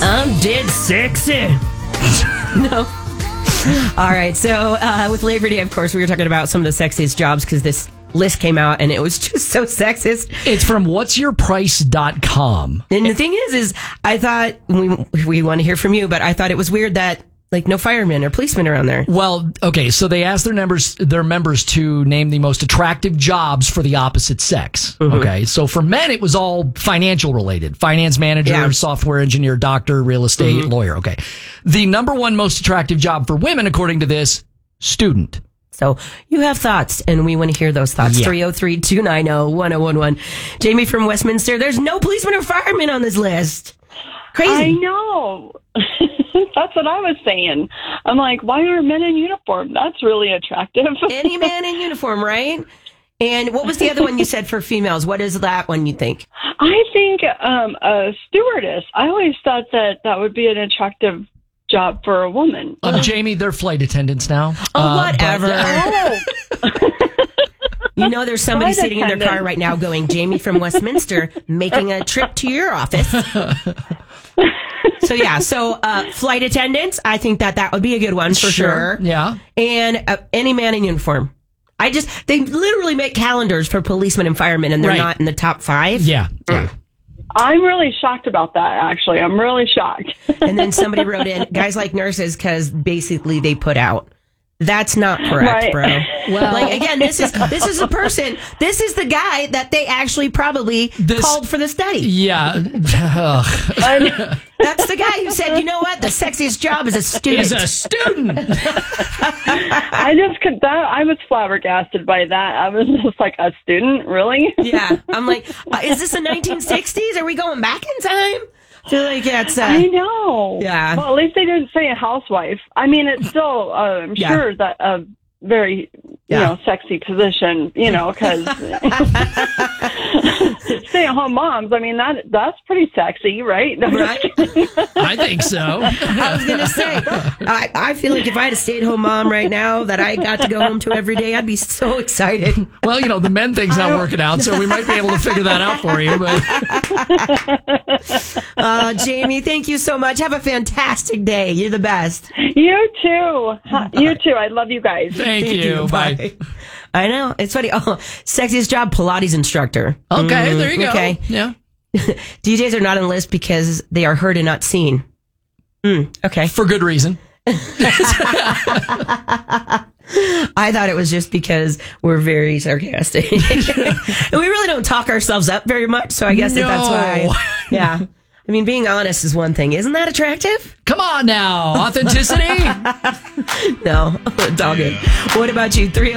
I'm dead sexy. No. All right. So with Labor Day, of course, we were talking about some of the sexiest jobs because this list came out and it was just so sexist. It's from whatsyourprice.com. And the thing is I thought we want to hear from you, but I thought it was weird that like no firemen or policemen around there. Well, okay, so they asked their members to name the most attractive jobs for the opposite sex. Mm-hmm. Okay, so for men, it was all financial related. Finance manager, software engineer, doctor, real estate, lawyer. Okay. The number one most attractive job for women, according to this, student. So you have thoughts, and we want to hear those thoughts. 303-290-1011. Jamie from Westminster, there's no policemen or firemen on this list. Crazy. I know. That's what I was saying. I'm like, why aren't men in uniform? That's really attractive. Any man in uniform, right? And what was the other one you said for females? What is that one you think? I think a stewardess. I always thought that would be an attractive job for a woman. Jamie, they're flight attendants now. Whatever. You know there's somebody sitting in their car right now going, Jamie from Westminster, making a trip to your office. So flight attendants, I think that would be a good one for sure. Yeah. And any man in uniform. They literally make calendars for policemen and firemen, and they're not in the top 5. Yeah. I'm really shocked about that, actually. I'm really shocked. And then somebody wrote in, guys like nurses, because basically they put out. That's not correct, bro. Well, like again, this is a person. This is the guy that they actually probably called for the study. Yeah, that's the guy who said, "You know what? The sexiest job is a student." I was flabbergasted by that. I was just like, a student, really? Yeah, I'm like, is this the 1960s? Are we going back in time? I feel like it's... I know. Yeah. Well, at least they didn't say a housewife. I mean, it's still, I'm sure that a very, sexy position, because stay-at-home moms, I mean, that's pretty sexy, right? Right? I think so. I was going to say, I feel like if I had a stay-at-home mom right now that I got to go home to every day, I'd be so excited. Well, the men thing's not working out, so we might be able to figure that out for you. But Jamie, thank you so much. Have a fantastic day. You're the best. You too. You too. I love you guys. Thank you. Bye. I know. It's funny. Oh, sexiest job, Pilates instructor. Okay, there you go. Okay. Yeah. DJs are not on the list because they are heard and not seen. Okay. For good reason. I thought it was just because we're very sarcastic. And we really don't talk ourselves up very much, so I guess that's why. Yeah. I mean, being honest is one thing. Isn't that attractive? Come on now. Authenticity? No, it's all good. What about you?